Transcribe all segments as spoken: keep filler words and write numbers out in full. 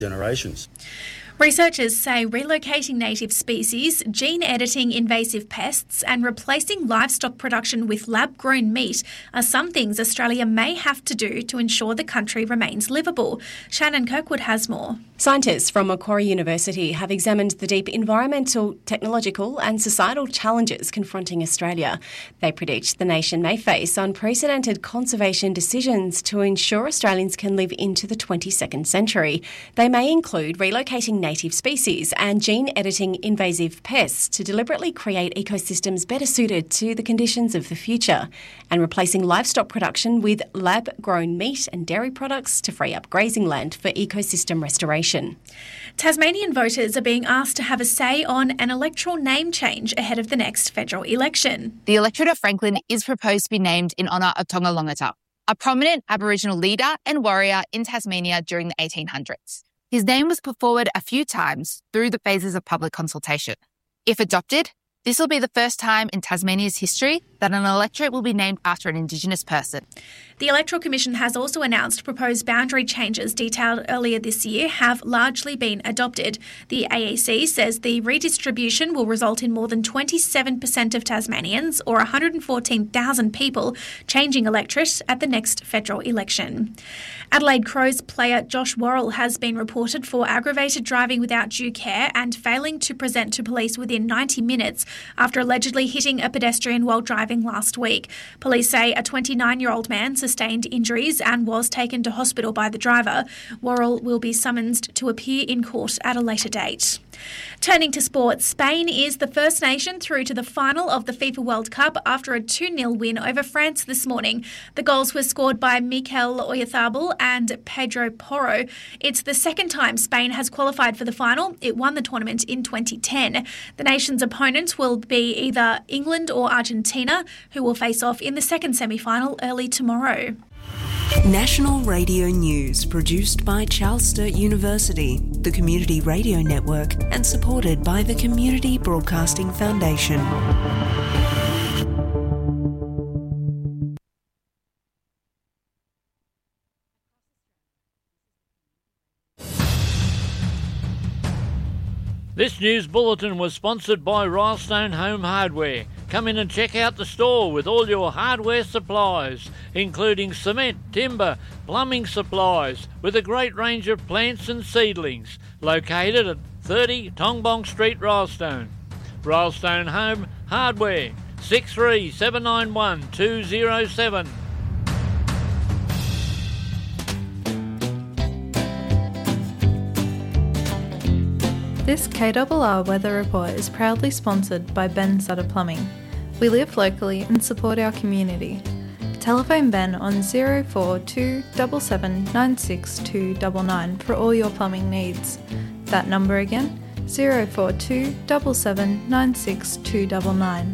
generations. Researchers say relocating native species, gene editing invasive pests and replacing livestock production with lab-grown meat are some things Australia may have to do to ensure the country remains livable. Shannon Kirkwood has more. Scientists from Macquarie University have examined the deep environmental, technological and societal challenges confronting Australia. They predict the nation may face unprecedented conservation decisions to ensure Australians can live into the twenty-second century. They may include relocating native species and gene-editing invasive pests to deliberately create ecosystems better suited to the conditions of the future, and replacing livestock production with lab-grown meat and dairy products to free up grazing land for ecosystem restoration. Tasmanian voters are being asked to have a say on an electoral name change ahead of the next federal election. The electorate of Franklin is proposed to be named in honour of Tonga Longata, a prominent Aboriginal leader and warrior in Tasmania during the eighteen hundreds. His name was put forward a few times through the phases of public consultation. If adopted, this will be the first time in Tasmania's history that an electorate will be named after an Indigenous person. The Electoral Commission has also announced proposed boundary changes detailed earlier this year have largely been adopted. The A E C says the redistribution will result in more than twenty-seven percent of Tasmanians, or one hundred fourteen thousand people, changing electorate at the next federal election. Adelaide Crows player Josh Worrell has been reported for aggravated driving without due care and failing to present to police within ninety minutes after allegedly hitting a pedestrian while driving last week. Police say a twenty-nine-year-old man sustained injuries and was taken to hospital by the driver. Worrell will be summoned to appear in court at a later date. Turning to sport, Spain is the first nation through to the final of the FIFA World Cup after a two nil win over France this morning. The goals were scored by Mikel Oyarzabal and Pedro Porro. It's the second time Spain has qualified for the final. It won the tournament in twenty ten. The nation's opponent will be either England or Argentina, who will face off in the second semi-final early tomorrow. National Radio News, produced by Charles Sturt University, the Community Radio Network, and supported by the Community Broadcasting Foundation. This news bulletin was sponsored by Rylestone Home Hardware. Come in and check out the store with all your hardware supplies, including cement, timber, plumbing supplies, with a great range of plants and seedlings. Located at thirty Tongbong Street, Rylestone. Rylestone Home Hardware, six three seven nine one two zero seven. This K R R Weather Report is proudly sponsored by Ben Sutter Plumbing. We live locally and support our community. Telephone Ben on zero four two seven seven nine six two nine nine for all your plumbing needs. That number again, zero four two seven seven nine six two nine nine.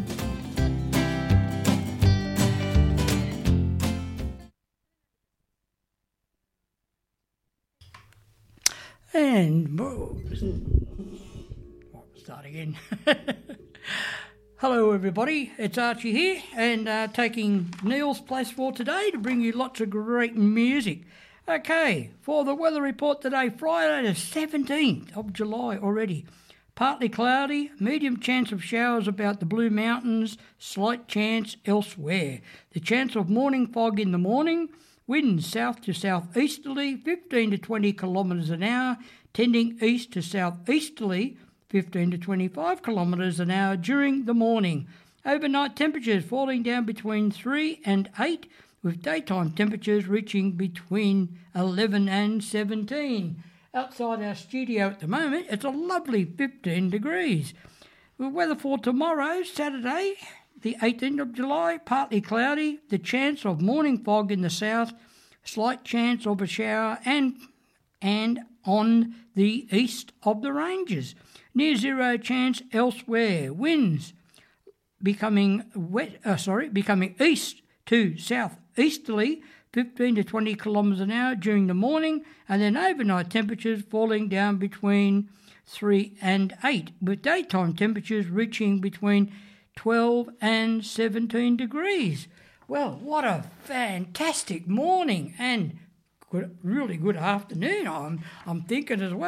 And oh, start again. Hello everybody, it's Archie here and uh, taking Neil's place for today to bring you lots of great music. Okay, for the weather report today, Friday the seventeenth of July already. Partly cloudy, medium chance of showers about the Blue Mountains, slight chance elsewhere. The chance of morning fog in the morning, winds south to southeasterly, fifteen to twenty kilometres an hour, tending east to southeasterly, fifteen to twenty-five kilometres an hour during the morning. Overnight temperatures falling down between three and eight, with daytime temperatures reaching between eleven and seventeen. Outside our studio at the moment, it's a lovely fifteen degrees. The weather for tomorrow, Saturday, the eighteenth of July, partly cloudy, the chance of morning fog in the south, slight chance of a shower and and on the east of the ranges. Near zero chance elsewhere. Winds becoming wet. Uh, sorry, becoming east to southeasterly, fifteen to twenty kilometres an hour during the morning, and then overnight temperatures falling down between three and eight, with daytime temperatures reaching between twelve and seventeen degrees. Well, what a fantastic morning and good, really good afternoon, I'm, I'm thinking as well.